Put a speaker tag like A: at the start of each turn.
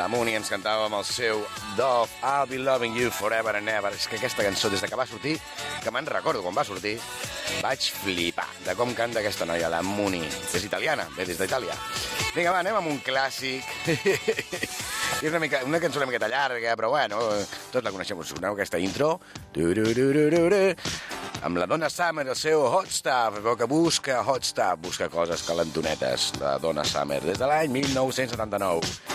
A: La Muni ens cantava amb el seu Dove, I'll be loving you forever and ever. És que aquesta cançó, des que va sortir, que me'n recordo quan va sortir, vaig flipar de com canta aquesta noia, la Muni. És italiana, ve des d'Itàlia. Vinga, va, anem amb un clàssic. És una cançó una miqueta llarga, però bueno, tots la coneixem, us soneu aquesta intro. Amb la Donna Summer, el seu Hot Stuff, veu que busca Hot Stuff, busca coses calentonetes, la Donna Summer, des de l'any 1979.